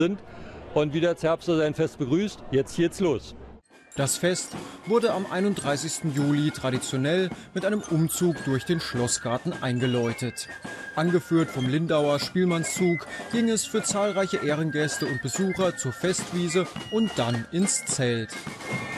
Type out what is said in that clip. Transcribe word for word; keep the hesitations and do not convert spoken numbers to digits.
sind und wie der Zerbster sein Fest begrüßt. Jetzt geht's los. Das Fest wurde am einunddreißigsten Juli traditionell mit einem Umzug durch den Schlossgarten eingeläutet. Angeführt vom Lindauer Spielmannszug ging es für zahlreiche Ehrengäste und Besucher zur Festwiese und dann ins Zelt.